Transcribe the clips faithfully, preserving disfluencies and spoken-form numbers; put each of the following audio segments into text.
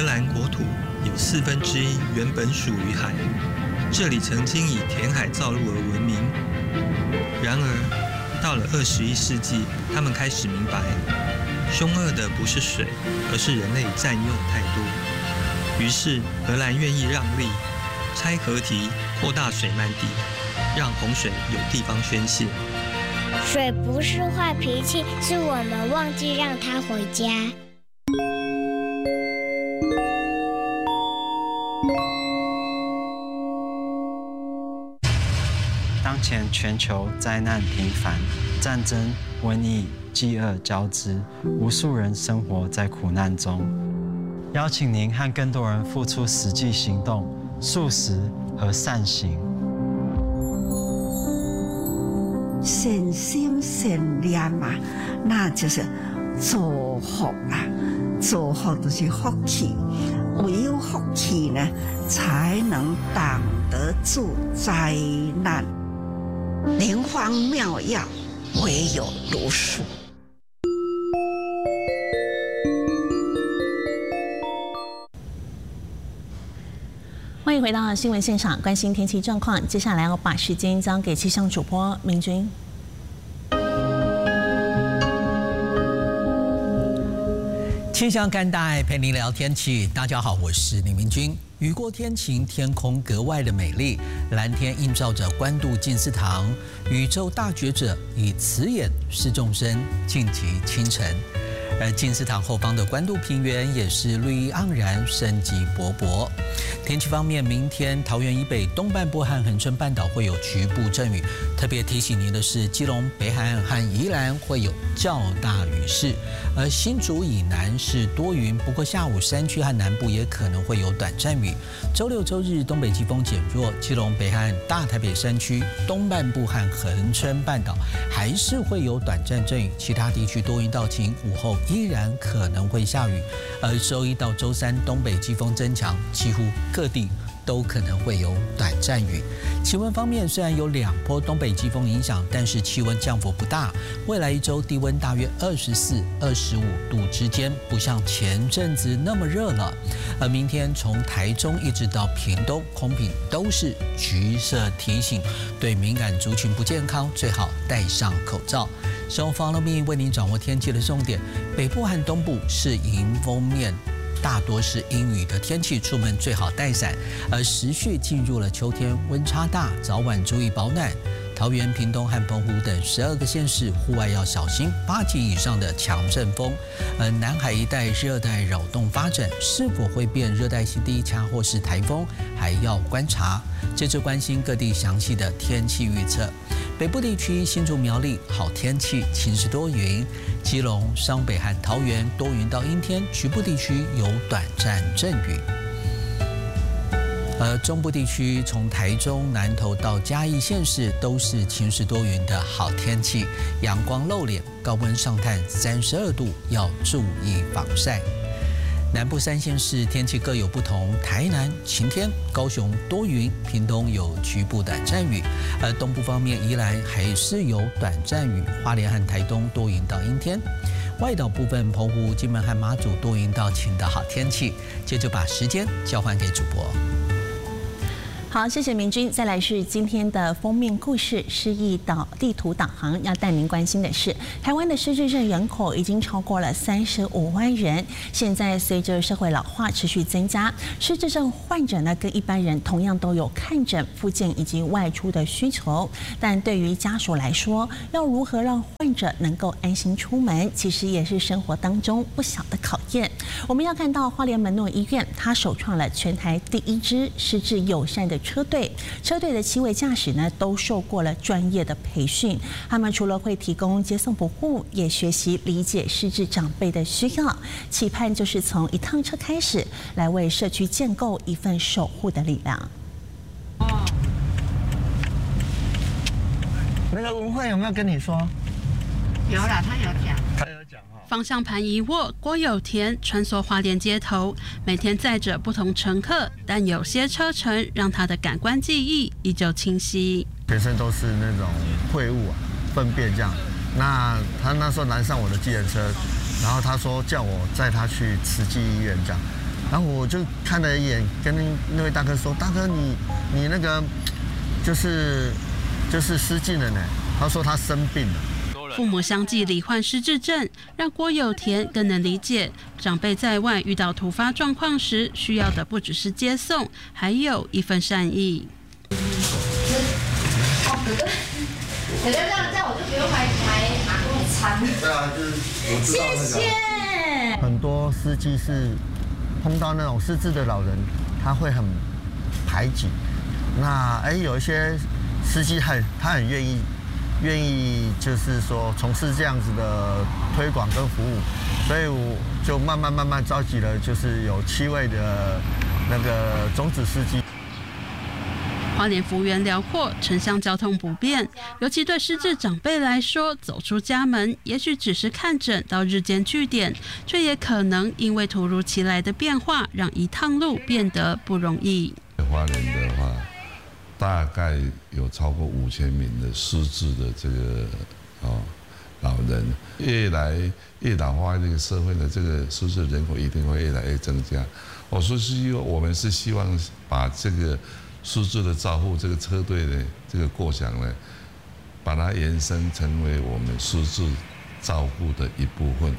荷兰国土有四分之一原本属于海，这里曾经以填海造陆而闻名。然而，到了二十一世纪，他们开始明白，凶恶的不是水，而是人类占用太多。于是，荷兰愿意让利，拆河堤，扩大水漫地，让洪水有地方宣泄。 水不是坏脾气，是我们忘记让它回家。 当前全球灾难频繁，战争、瘟疫、饥饿交织，无数人生活在苦难中。邀请您和更多人付出实际行动，素食和善行。 善心善念啊，那就是祝福啊，祝福就是福气。唯有福气呢，才能挡得住灾难。灵方妙药，唯有如是。 欢迎回到新闻现场，关心天气状况。接下来要把时间交给气象主播明君。 气象干带陪您聊天气，大家好，我是李明君。雨过天晴，天空格外的美丽，蓝天映照着官渡静思堂，宇宙大觉者以慈眼视众生，静极清晨。而静思堂后方的官渡平原也是绿意盎然，生机勃勃。天气方面，明天桃园以北东半部和恒春半岛会有局部阵雨，特别提醒您的是，基隆、北海岸和宜兰会有较大雨势，而新竹以南是多云，不过下午山区和南部也可能会有短暂雨。周六、周日东北季风减弱，基隆、北海岸、大台北山区、东半部和恒春半岛还是会有短暂阵雨，其他地区多云到晴，午后依然可能会下雨。而周一到周三东北季风增强，几乎各地都可能会有短暂雨。气温方面，虽然有两波东北季风影响，但是气温降幅不大。未来一周低温大约二十四、二十五度之间，不像前阵子那么热了。而明天从台中一直到屏东，空品都是橘色提醒，对敏感族群不健康，最好戴上口罩。生活 Follow Me 为您掌握天气的重点，北部和东部是迎风面。大多是阴雨的天气，出门最好带伞。而时序进入了秋天，温差大，早晚注意保暖。桃园、屏东和澎湖等十二个县市户外要小心八级以上的强阵风。而南海一带热带扰动发展，是否会变热带性低压或是台风，还要观察。接着关心各地详细的天气预测。北部地区新竹苗栗好天气，晴时多云；基隆、双北和桃园多云到阴天，局部地区有短暂阵雨。而中部地区从台中、南投到嘉义县市都是晴时多云的好天气，阳光露脸，高温上探三十二度，要注意防晒。南部三县市天气各有不同，台南晴天，高雄多云，屏东有局部短暂雨。而东部方面，宜兰还是有短暂雨，花莲和台东多云到阴天。外岛部分，澎湖、金门和马祖多云到晴的好天气。接着把时间交还给主播。 好，谢谢明君。再来是今天的封面故事，失忆导地图导航要带您关心的是，台湾的失智症人口已经超过了三十五万人。现在随着社会老化持续增加，失智症患者呢跟一般人同样都有看诊、复健以及外出的需求。但对于家属来说，要如何让患者能够安心出门，其实也是生活当中不小的考验。我们要看到花莲门诺医院，它首创了全台第一支失智友善的车队，车队的七位驾驶呢都受过了专业的培训。他们除了会提供接送服务，也学习理解失智长辈的需要，期盼就是从一趟车开始，来为社区建构一份守护的力量。 那个文慧有没有跟你说？ 有啦，他有讲。 他有讲哈。 方向盘一握，郭有田穿梭花莲街头，每天载着不同乘客，但有些车程让他的感官记忆依旧清晰。 全身都是那种秽物啊，粪便这样。那他那时候拦上我的计程车，然后他说叫我载他去慈济医院这样。 然后我就看了一眼，跟那位大哥说：“大哥，你你那个就是就是失禁了呢。”他说他生病了。 父母相继罹患失智症，让郭有田更能理解长辈在外遇到突发状况时，需要的不只是接送，还有一份善意。 哦，哥哥，哥哥这样这样我就不用买买阿公的餐。 对啊，就是我知道那个。 谢谢。 很多司机是碰到那种失智的老人，他会很排挤。那哎，有一些司机很他很愿意。愿意就是说从事这样子的推广跟服务，所以我就慢慢慢慢召集了，就是有七位的那个种子司机。 花莲幅员辽阔，城乡交通不便，尤其对失智长辈来说，走出家门，也许只是看诊到日间据点，却也可能因为突如其来的变化，让一趟路变得不容易。 花莲的话。大概有超过五千名的失智的这个哦老人，越来越老化，这个社会的这个失智人口一定会越来越增加。我说是，我们是希望把这个失智的照护这个车队的这个构想呢，把它延伸成为我们失智照护的一部分。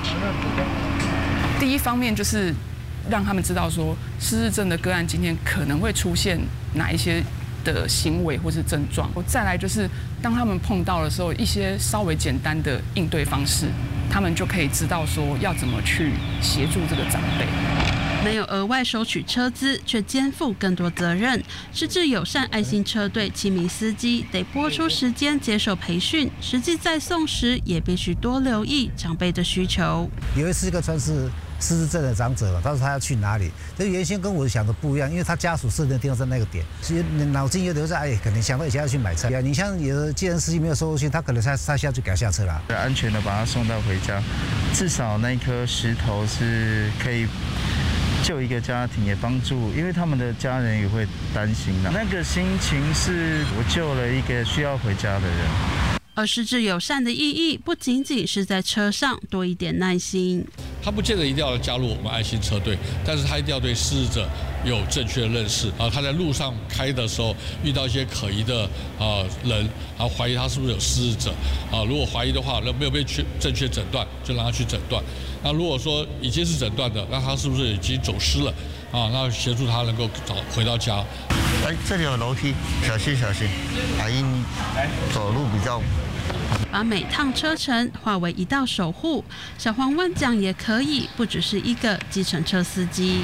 第一方面就是让他们知道说，失智症的个案今天可能会出现哪一些的行为或是症状。再来就是当他们碰到的时候，一些稍微简单的应对方式，他们就可以知道说要怎么去协助这个长辈。 没有额外收取车资，却肩负更多责任。失智友善爱心车队七名司机得拨出时间接受培训，实际载送时也必须多留意长辈的需求。 有一次一个算是失智症的长者，他说他要去哪里，这原先跟我想的不一样，因为他家属设定的地方在那个点，所以脑筋有留在，哎，可能想到以前要去买菜。你像有的既然司机没有收过去，他可能他他下去给他下车了， 安全的把他送到回家，至少那颗石头是可以救一个家庭，也帮助，因为他们的家人也会担心的。那个心情是我救了一个需要回家的人。 而失智友善的意义，不仅仅是在车上多一点耐心。 他不见得一定要加入我们爱心车队，但是他一定要对失智者有正确的认识。啊，他在路上开的时候遇到一些可疑的啊人，啊怀疑他是不是有失智者，啊如果怀疑的话，那没有被确正确诊断，就让他去诊断。那如果说已经是诊断的，那他是不是已经走失了？啊，那协助他能够找回到家。 哎，这里有楼梯，小心小心。阿姨，你走路比较。 把每趟车程化为一道守护，小黄问讲也可以，不只是一个计程车司机。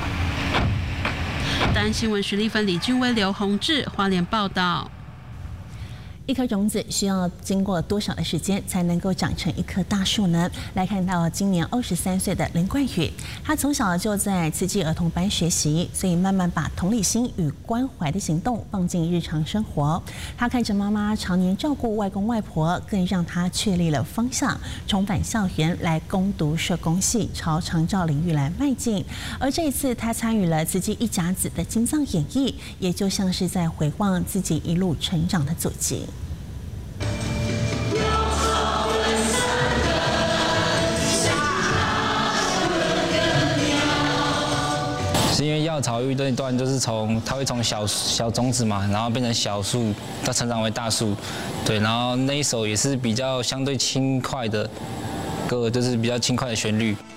大安新闻徐丽芬、李俊威、刘宏志花莲报道。 一颗种子需要经过多少的时间才能够长成一棵大树呢？来看到今年二十三岁的林冠宇，他从小就在慈济儿童班学习，所以慢慢把同理心与关怀的行动放进日常生活。他看着妈妈常年照顾外公外婆，更让他确立了方向，重返校园来攻读社工系，朝长照领域来迈进。而这一次，他参与了慈济一甲子的金藏演绎，也就像是在回望自己一路成长的足迹。 是因为药草育那一段，就是从它会从小小种子嘛，然后变成小树，到成长为大树，对，然后那一首也是比较相对轻快的歌，就是比较轻快的旋律。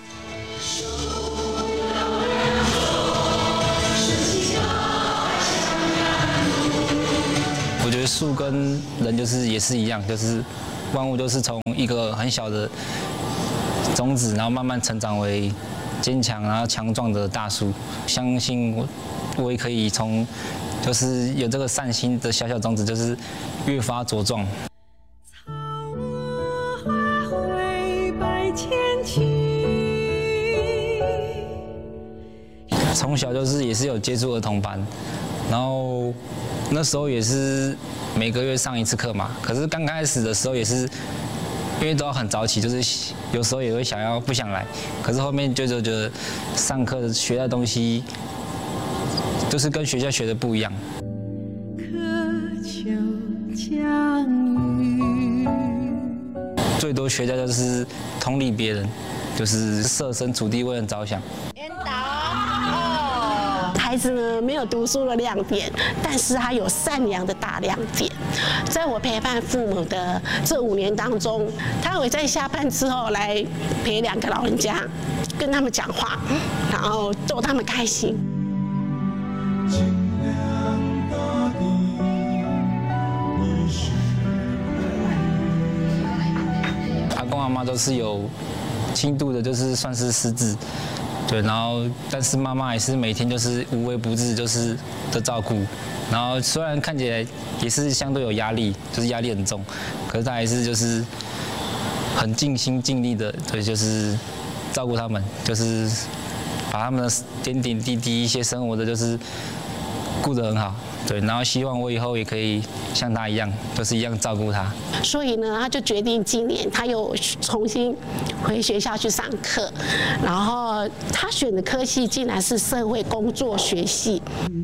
我觉得树跟人就是也是一样，就是万物都是从一个很小的种子，然后慢慢成长为坚强然后强壮的大树。相信我，我也可以从就是有这个善心的小小种子，就是越发茁壮。从小就是也是有接触儿童班，然后那时候也是每个月上一次课嘛。可是刚开始的时候也是，因为都要很早起，就是有时候也会想要不想来。可是后面就觉得上课学的东西，就是跟学校学的不一样。渴求降雨，最多学的就是同理别人，就是设身处地为人着想。引导。 孩子呢没有读书的亮点，但是他有善良的大亮点。在我陪伴父母的这五年当中，他会在下班之后来陪两个老人家，跟他们讲话，然后逗他们开心。 阿公阿妈都是有轻度的，就是算是失智，对，然后但是妈妈也是每天就是无微不至，就是的照顾，然后虽然看起来也是相对有压力，就是压力很重，可是她还是就是很尽心尽力的，对，就是照顾他们，就是把他们的点点滴滴一些生活的，就是顾得很好。对，然后希望我以后也可以像他一样，就是一样照顾他。 所以呢，他就决定今年他又重新回学校去上课，然后他选的科系竟然是社会工作学系。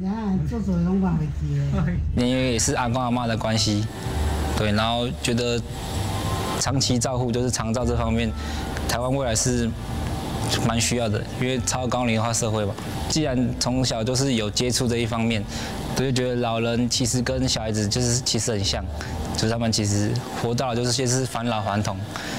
因为也是阿公阿嬤的关系，对，然后觉得长期照护就是长照这方面，台湾未来是蛮需要的，因为超高龄化社会嘛。既然从小就是有接触这一方面，我就觉得老人其实跟小孩子就是其实很像，就是他们其实活到了就是就是返老还童，